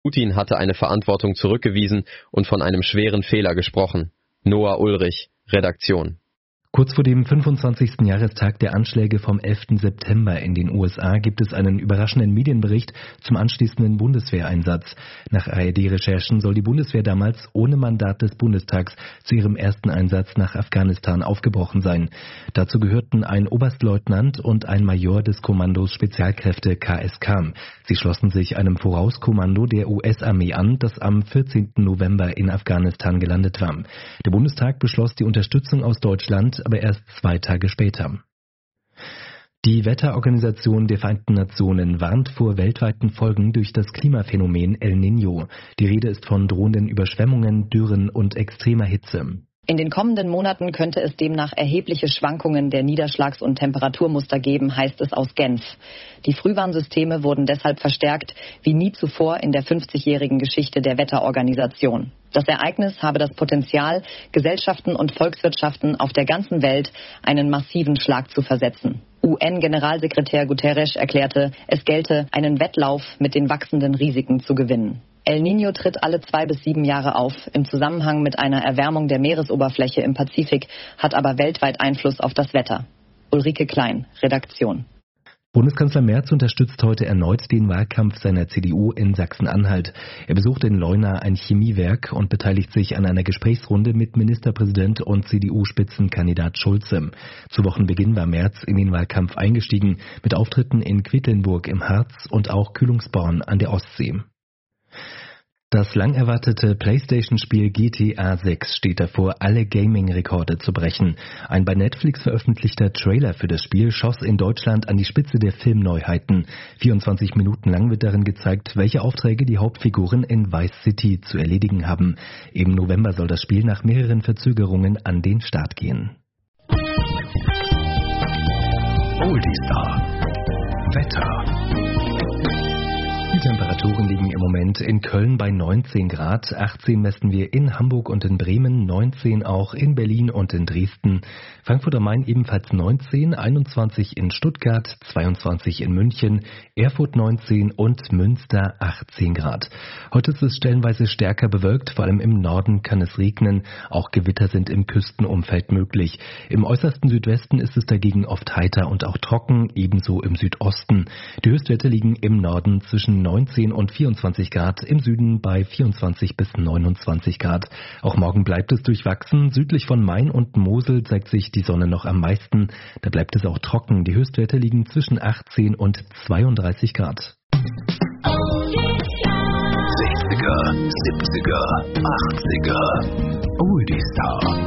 Putin hatte eine Verantwortung zurückgewiesen und von einem schweren Fehler gesprochen. Noah Ulrich, Redaktion. Kurz vor dem 25. Jahrestag der Anschläge vom 11. September in den USA gibt es einen überraschenden Medienbericht zum anschließenden Bundeswehreinsatz. Nach ARD-Recherchen soll die Bundeswehr damals ohne Mandat des Bundestags zu ihrem ersten Einsatz nach Afghanistan aufgebrochen sein. Dazu gehörten ein Oberstleutnant und ein Major des Kommandos Spezialkräfte KSK. Sie schlossen sich einem Vorauskommando der US-Armee an, das am 14. November in Afghanistan gelandet war. Der Bundestag beschloss die Unterstützung aus Deutschland, aber erst 2 Tage später. Die Wetterorganisation der Vereinten Nationen warnt vor weltweiten Folgen durch das Klimaphänomen El Niño. Die Rede ist von drohenden Überschwemmungen, Dürren und extremer Hitze. In den kommenden Monaten könnte es demnach erhebliche Schwankungen der Niederschlags- und Temperaturmuster geben, heißt es aus Genf. Die Frühwarnsysteme wurden deshalb verstärkt wie nie zuvor in der 50-jährigen Geschichte der Wetterorganisation. Das Ereignis habe das Potenzial, Gesellschaften und Volkswirtschaften auf der ganzen Welt einen massiven Schlag zu versetzen. UN-Generalsekretär Guterres erklärte, es gelte, einen Wettlauf mit den wachsenden Risiken zu gewinnen. El Niño tritt alle 2 bis 7 Jahre auf. Im Zusammenhang mit einer Erwärmung der Meeresoberfläche im Pazifik, hat aber weltweit Einfluss auf das Wetter. Ulrike Klein, Redaktion. Bundeskanzler Merz unterstützt heute erneut den Wahlkampf seiner CDU in Sachsen-Anhalt. Er besucht in Leuna ein Chemiewerk und beteiligt sich an einer Gesprächsrunde mit Ministerpräsident und CDU-Spitzenkandidat Schulze. Zu Wochenbeginn war Merz in den Wahlkampf eingestiegen, mit Auftritten in Quedlinburg im Harz und auch Kühlungsborn an der Ostsee. Das lang erwartete PlayStation-Spiel GTA 6 steht davor, alle Gaming-Rekorde zu brechen. Ein bei Netflix veröffentlichter Trailer für das Spiel schoss in Deutschland an die Spitze der Filmneuheiten. 24 Minuten lang wird darin gezeigt, welche Aufträge die Hauptfiguren in Vice City zu erledigen haben. Im November soll das Spiel nach mehreren Verzögerungen an den Start gehen. Oldie-Star. Wetter. Die Temperaturen liegen im Moment in Köln bei 19 Grad, 18 messen wir in Hamburg und in Bremen, 19 auch in Berlin und in Dresden, Frankfurt am Main ebenfalls 19, 21 in Stuttgart, 22 in München, Erfurt 19 und Münster 18 Grad. Heute ist es stellenweise stärker bewölkt, vor allem im Norden kann es regnen, auch Gewitter sind im Küstenumfeld möglich. Im äußersten Südwesten ist es dagegen oft heiter und auch trocken, ebenso im Südosten. Die Höchstwerte liegen im Norden zwischen 19 und 24 Grad, im Süden bei 24 bis 29 Grad. Auch morgen bleibt es durchwachsen. Südlich von Main und Mosel zeigt sich die Sonne noch am meisten. Da bleibt es auch trocken. Die Höchstwerte liegen zwischen 18 und 32 Grad. 60er, 70er, 80er. Oldie-Star.